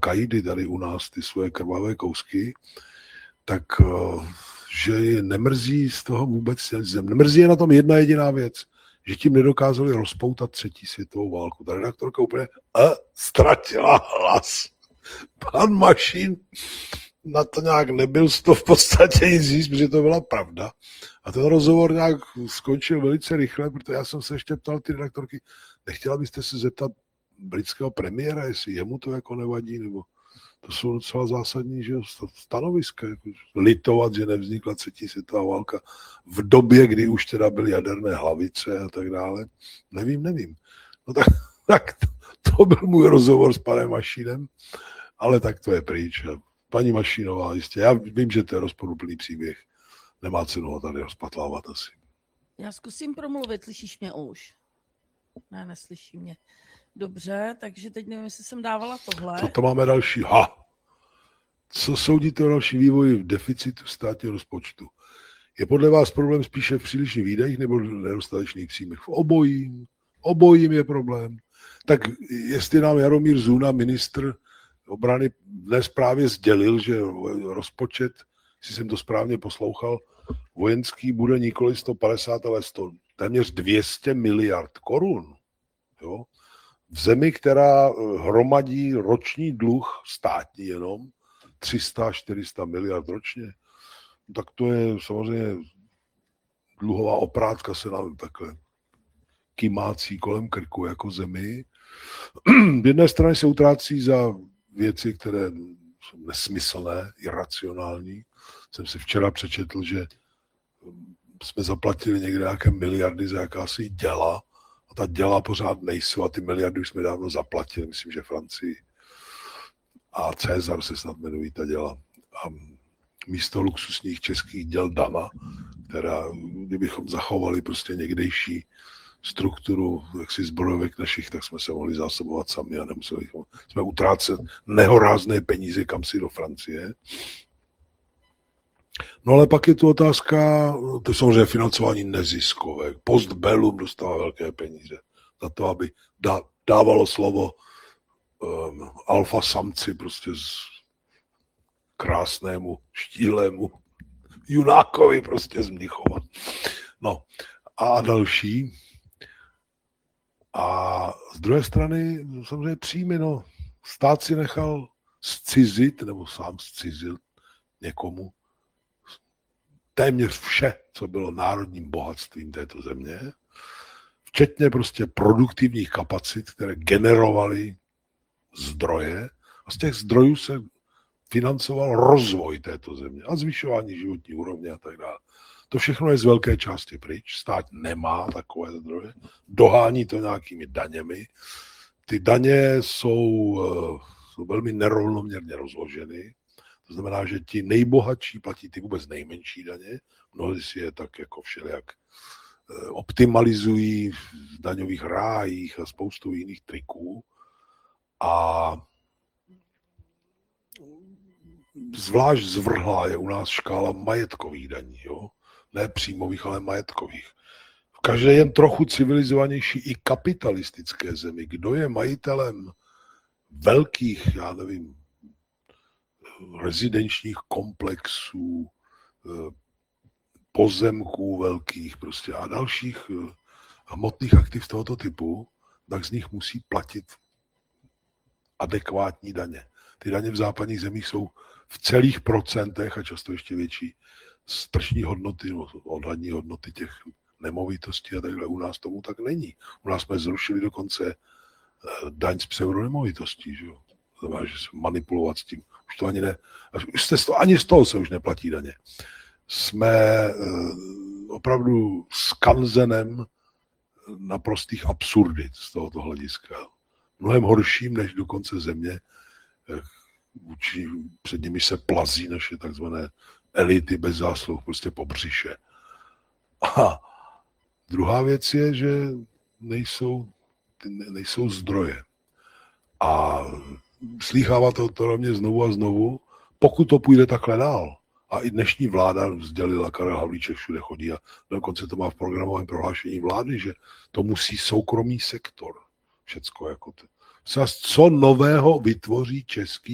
kajdy tady u nás, ty svoje krvavé kousky, tak že je nemrzí z toho vůbec, nemrzí je na tom jedna jediná věc, že tím nedokázali rozpoutat 3. světovou válku. Ta redaktorka úplně ztratila hlas. Pan Mašín na to nějak nebyl z toho v podstatě nic říct, protože to byla pravda. A ten rozhovor nějak skončil velice rychle, protože já jsem se ještě ptal ty redaktorky, nechtěla byste se zeptat britského premiéra, jestli jemu to jako nevadí, nebo to jsou docela zásadní, že stanoviska, jako litovat, že nevznikla 3. světová válka v době, kdy už teda byly jaderné hlavice a tak dále. Nevím. No tak to byl můj rozhovor s panem Mašínem, ale tak to je pryč. Paní Mašínová, jistě, já vím, že to je rozporuplný příběh. Nemá cenu ho tady rozpatlávat asi. Já zkusím promluvit, slyšíš mě už? Ne, neslyší mě. Dobře, takže teď nevím, jestli jsem dávala tohle. Co to máme další? Co soudíte o další vývoji v deficitu státního rozpočtu? Je podle vás problém spíše v přílišných výdajích nebo nedostatečných příjmech? V obojím je problém. Tak jestli nám Jaromír Zuna, ministr obrany, dnes právě sdělil, že rozpočet, jestli jsem to správně poslouchal, vojenský bude nikoli 150, ale téměř 200 miliard korun. Jo? V zemi, která hromadí roční dluh státní jenom 300-400 miliard ročně, tak to je samozřejmě dluhová oprátka se nám takhle kymácí kolem krku jako zemi. V jedné straně se utrácí za věci, které jsou nesmyslné, iracionální. Jsem si včera přečetl, že jsme zaplatili někde nějaké miliardy za jakási děla a ta děla pořád nejsou a ty miliardy už jsme dávno zaplatili, myslím, že Francii. A Cezar se snad jmenují ta děla. A místo luxusních českých děl Dana, která, kdybychom zachovali prostě někdejší strukturu jaksi zbrojovek našich, tak jsme se mohli zásobovat sami a nemuseli jsme utrácet nehorázné peníze kam si do Francie. No ale pak je tu otázka, to je samozřejmě financování neziskové. Postbellum dostává velké peníze za to, aby dávalo slovo alfa samci prostě krásnému, štílému junákovi prostě z Mnichova. No a další. A z druhé strany samozřejmě příjmy, no, stát si nechal zcizit, nebo sám zcizil někomu téměř vše, co bylo národním bohatstvím této země, včetně prostě produktivních kapacit, které generovaly zdroje a z těch zdrojů se financoval rozvoj této země a zvyšování životní úrovně a tak dále. To všechno je z velké části pryč. Stát nemá takové zdroje. Dohání to nějakými daněmi. Ty daně jsou velmi nerovnoměrně rozloženy. To znamená, že ti nejbohatší platí ty vůbec nejmenší daně. Mnohdy si je tak jako všelijak optimalizují v daňových rájích a spoustu jiných triků. A zvlášť zvrhlá je u nás škála majetkových daní, jo? Ne příjmových, ale majetkových. V každé jen trochu civilizovanější i kapitalistické zemi, kdo je majitelem velkých, já nevím, rezidenčních komplexů, pozemků velkých prostě a dalších hmotných aktiv tohoto typu, tak z nich musí platit adekvátní daně. Ty daně v západních zemích jsou v celých procentech a často ještě větší z tržní hodnoty, odhadní hodnoty těch nemovitostí a takhle. U nás tomu tak není. U nás jsme zrušili dokonce daň z pseudonemovitostí, že jo. To znamená, že se manipulovat s tím. Už to ani ne. Ani z toho se už neplatí daně. Jsme opravdu skanzenem naprostých absurdit z tohoto hlediska. Mnohem horším než dokonce země, před nimi se plazí naše takzvané elity bez zásluh, prostě po břiše. A druhá věc je, že nejsou zdroje. A slýchává to na mě znovu a znovu, pokud to půjde takhle dál. A i dnešní vláda sdělila, Karel Havlíček všude chodí a dokonce to má v programovém prohlášení vlády, že to musí soukromý sektor. Všecko jako to. Co nového vytvoří český